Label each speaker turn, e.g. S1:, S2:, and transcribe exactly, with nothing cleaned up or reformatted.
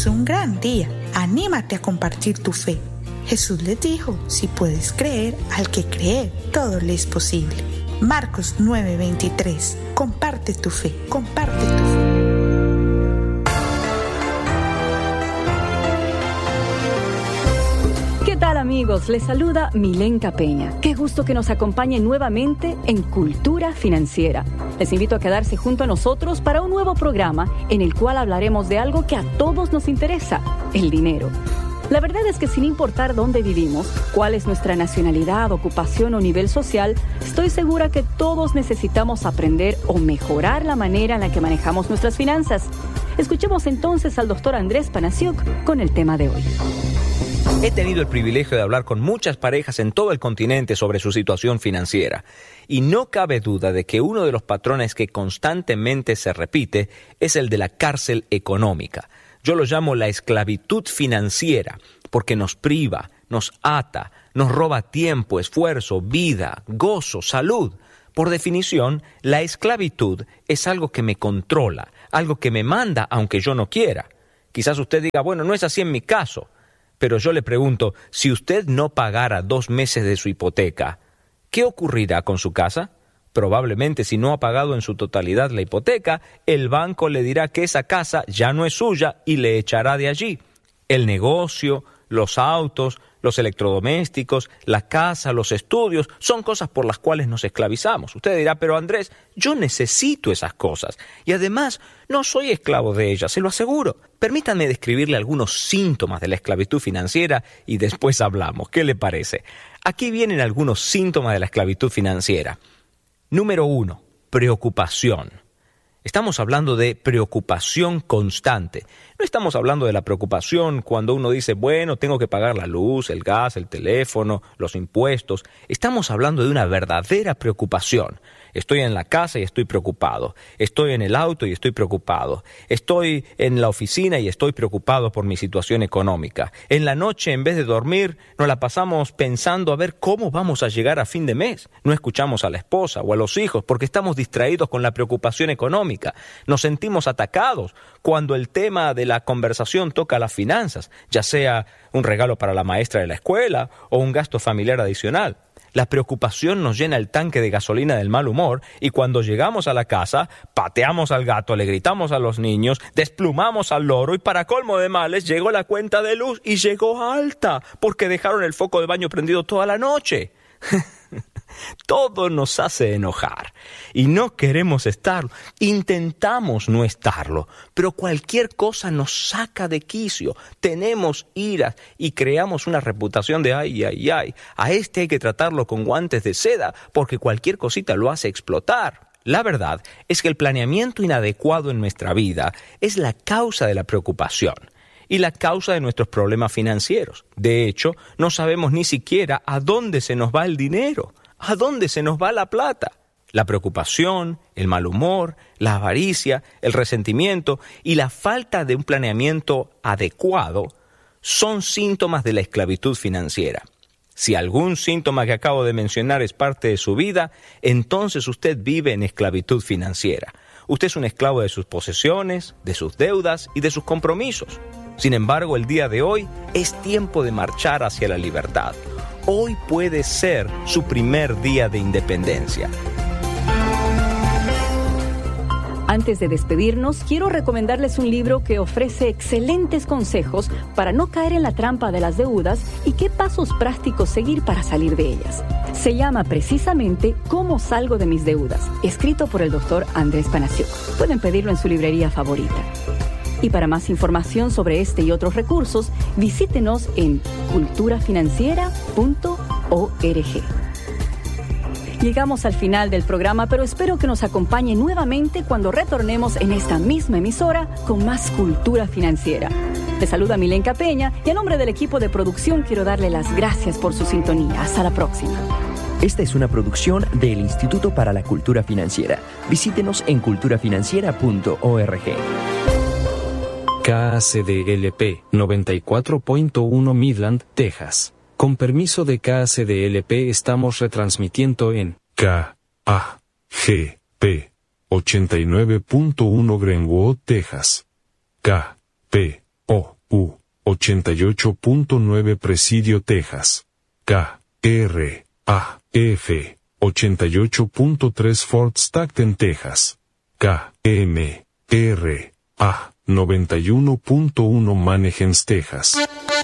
S1: es un gran día. Anímate a compartir tu fe. Jesús les dijo, si puedes creer, al que cree, todo le es posible. Marcos nueve veintitrés. Comparte tu fe, comparte tu fe.
S2: ¿Qué tal, amigos? Les saluda Milenka Peña. Qué gusto que nos acompañen nuevamente en Cultura Financiera. Les invito a quedarse junto a nosotros para un nuevo programa en el cual hablaremos de algo que a todos nos interesa, el dinero. La verdad es que sin importar dónde vivimos, cuál es nuestra nacionalidad, ocupación o nivel social, estoy segura que todos necesitamos aprender o mejorar la manera en la que manejamos nuestras finanzas. Escuchemos entonces al doctor Andrés Panasiuk con el tema de hoy.
S3: He tenido el privilegio de hablar con muchas parejas en todo el continente sobre su situación financiera, y no cabe duda de que uno de los patrones que constantemente se repite es el de la cárcel económica. Yo lo llamo la esclavitud financiera, porque nos priva, nos ata, nos roba tiempo, esfuerzo, vida, gozo, salud. Por definición, la esclavitud es algo que me controla, algo que me manda aunque yo no quiera. Quizás usted diga, bueno, no es así en mi caso. Pero yo le pregunto, si usted no pagara dos meses de su hipoteca, ¿qué ocurrirá con su casa? Probablemente, si no ha pagado en su totalidad la hipoteca, el banco le dirá que esa casa ya no es suya y le echará de allí. El negocio, los autos, los electrodomésticos, la casa, los estudios, son cosas por las cuales nos esclavizamos. Usted dirá, pero Andrés, yo necesito esas cosas. Y además, no soy esclavo de ellas, se lo aseguro. Permítanme describirle algunos síntomas de la esclavitud financiera y después hablamos. ¿Qué le parece? Aquí vienen algunos síntomas de la esclavitud financiera. Número uno, preocupación. Estamos hablando de preocupación constante. No estamos hablando de la preocupación cuando uno dice, bueno, tengo que pagar la luz, el gas, el teléfono, los impuestos. Estamos hablando de una verdadera preocupación. Estoy en la casa y estoy preocupado. Estoy en el auto y estoy preocupado. Estoy en la oficina y estoy preocupado por mi situación económica. En la noche, en vez de dormir, nos la pasamos pensando a ver cómo vamos a llegar a fin de mes. No escuchamos a la esposa o a los hijos porque estamos distraídos con la preocupación económica. Nos sentimos atacados cuando el tema de la conversación toca las finanzas, ya sea un regalo para la maestra de la escuela o un gasto familiar adicional. La preocupación nos llena el tanque de gasolina del mal humor y cuando llegamos a la casa, pateamos al gato, le gritamos a los niños, desplumamos al loro y para colmo de males llegó la cuenta de luz y llegó alta porque dejaron el foco de baño prendido toda la noche. Todo nos hace enojar y no queremos estarlo. Intentamos no estarlo, pero cualquier cosa nos saca de quicio. Tenemos iras y creamos una reputación de ay, ay, ay. A este hay que tratarlo con guantes de seda porque cualquier cosita lo hace explotar. La verdad es que el planeamiento inadecuado en nuestra vida es la causa de la preocupación y la causa de nuestros problemas financieros. De hecho, no sabemos ni siquiera a dónde se nos va el dinero. ¿A dónde se nos va la plata? La preocupación, el mal humor, la avaricia, el resentimiento y la falta de un planeamiento adecuado son síntomas de la esclavitud financiera. Si algún síntoma que acabo de mencionar es parte de su vida, entonces usted vive en esclavitud financiera. Usted es un esclavo de sus posesiones, de sus deudas y de sus compromisos. Sin embargo, el día de hoy es tiempo de marchar hacia la libertad. Hoy puede ser su primer día de independencia.
S2: Antes de despedirnos, quiero recomendarles un libro que ofrece excelentes consejos para no caer en la trampa de las deudas y qué pasos prácticos seguir para salir de ellas. Se llama precisamente ¿Cómo salgo de mis deudas?, escrito por el doctor Andrés Panasiuk. Pueden pedirlo en su librería favorita. Y para más información sobre este y otros recursos, visítenos en cultura financiera punto org. Llegamos al final del programa, pero espero que nos acompañe nuevamente cuando retornemos en esta misma emisora con más cultura financiera. Te saluda Milenka Peña y a nombre del equipo de producción quiero darle las gracias por su sintonía. Hasta la próxima.
S4: Esta es una producción del Instituto para la Cultura Financiera. Visítenos en cultura financiera punto org.
S5: K A C D L P noventa y cuatro punto uno Midland, Texas. Con permiso de K A C D L P estamos retransmitiendo en K A G P ochenta y nueve punto uno Greenwood, Texas. K P O U ochenta y ocho punto nueve Presidio, Texas. K R A F ochenta y ocho punto tres Fort Stockton, Texas. K M R A noventa y uno punto uno Manassas, Texas.